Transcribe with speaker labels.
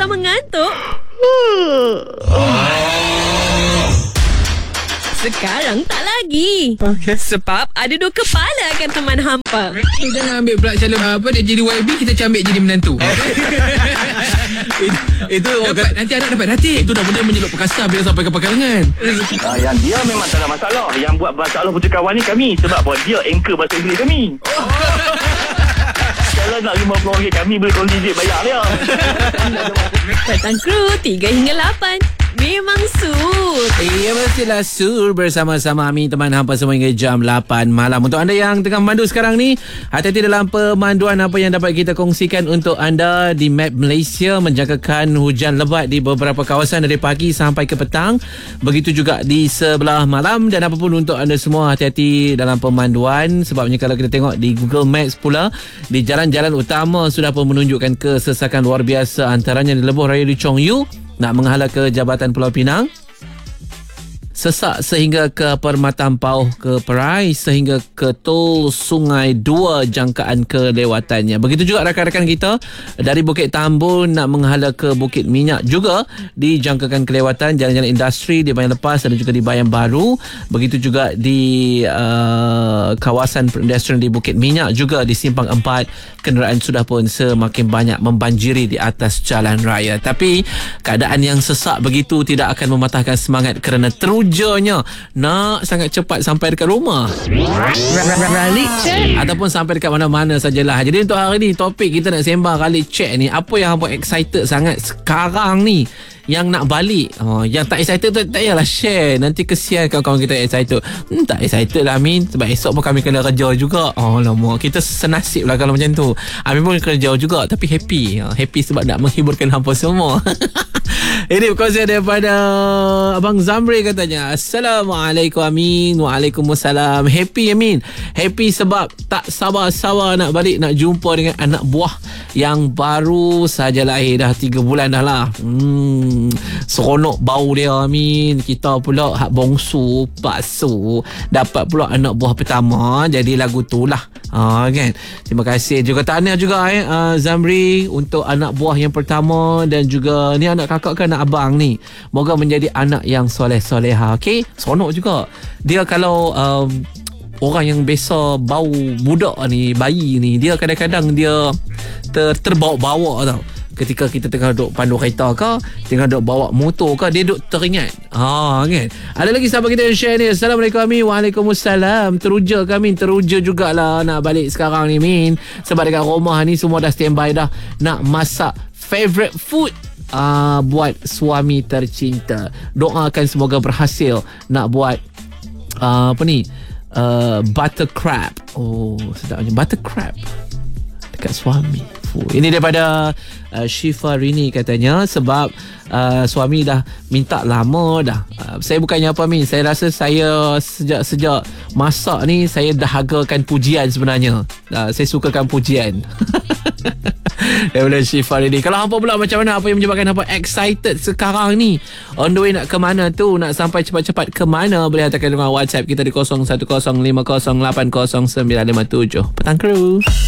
Speaker 1: sedang mengantuk? Sekarang tak lagi. Sebab ada 2 kepala akan teman hampa.
Speaker 2: Jangan ambil pula calon dia jadi YB, kita ambil jadi menantu.
Speaker 3: Itu
Speaker 2: nanti anak dapat hati.
Speaker 3: Itu dah benda menyeluk perkasa bila sampai ke pakarangan.
Speaker 4: Yang dia memang tak ada masalah. Yang buat masalah putera kawan ni kami. Sebab buat dia anchor bahasa Inggeris kami. Kalau nak RM50 kami boleh tolong DJ bayar dia.
Speaker 1: Petang Kru 3 hingga 8. Memang sur.
Speaker 3: Ya, mestilah sur bersama-sama Amin teman hampa semua hingga jam 8 malam. Untuk anda yang tengah memandu sekarang ni, hati-hati dalam pemanduan apa yang dapat kita kongsikan untuk anda. Di map Malaysia menjangkakan hujan lebat di beberapa kawasan dari pagi sampai ke petang. Begitu juga di sebelah malam. Dan apapun untuk anda semua, hati-hati dalam pemanduan. Sebabnya kalau kita tengok di Google Maps pula, di jalan-jalan utama sudah pun menunjukkan kesesakan luar biasa. Antaranya di Lebuh Raya di Chong Yu nak menghala ke Jabatan Pulau Pinang, sesak sehingga ke Permatang Pauh ke Perai, sehingga ke Tol Sungai 2 jangkaan kelewatannya. Begitu juga rakan-rakan kita dari Bukit Tambun nak menghala ke Bukit Minyak juga dijangkakan kelewatan. Jalan-jalan industri di Bayan Lepas dan juga di Bayan Baru. Begitu juga di kawasan perindustrian di Bukit Minyak juga di Simpang 4. Kenderaan sudah pun semakin banyak membanjiri di atas jalan raya. Tapi keadaan yang sesak begitu tidak akan mematahkan semangat kerana teruja nak sangat cepat sampai dekat rumah Ralik check ataupun sampai dekat mana-mana sajalah. Jadi untuk hari ni topik kita nak sembang Ralik check ni, apa yang hampa excited sangat sekarang ni yang nak balik. Yang tak excited tu tak payahlah share, nanti kesian kawan-kawan kita excited. Tak excited lah Amin, sebab esok pun kami kena kerja juga. Lama kita senasib lah kalau macam tu. Amin pun kerja juga tapi happy sebab nak menghiburkan hampa semua. Ini perkongsian daripada Abang Zamri katanya, Assalamualaikum Amin. Waalaikumsalam. Happy Amin, happy sebab tak sabar-sabar nak balik, nak jumpa dengan anak buah yang baru saja lahir, dah 3 bulan dah lah. Seronok bau dia Amin. Kita pula hak bongsu Paksu dapat pula anak buah pertama. Jadi lagu tu lah kan. Terima kasih juga, tahniah juga Zamri untuk anak buah yang pertama. Dan juga ni anak kakak kan, anak abang ni, moga menjadi anak yang soleh-soleha. Okay, seronok juga dia kalau orang yang biasa bau budak ni, bayi ni, dia kadang-kadang dia terbawa-bawa tau. Ketika kita tengah duduk pandu kereta ke, tengah duduk bawa motor ke, dia duduk teringat. Kan. Ada lagi sahabat kita yang share ni. Assalamualaikum Amin. Waalaikumsalam. Teruja kami, teruja jugalah nak balik sekarang ni Min. Sebab dekat rumah ni semua dah standby dah nak masak favorite food buat suami tercinta. Doakan semoga berhasil nak buat butter crab. Sedapnya butter crab dekat suami. Ini daripada Syifa Rini katanya, sebab suami dah minta lama dah. Saya bukannya apa Min, saya rasa saya sejak masak ni saya dahagakan pujian sebenarnya. Saya sukakan pujian. Daripada Syifa Rini. Kalau hampa pula macam mana, apa yang menyebabkan hampa excited sekarang ni? On the way nak ke mana tu? Nak sampai cepat-cepat ke mana? Boleh hantarkan dengan WhatsApp kita di 0105080957. Petang Kru.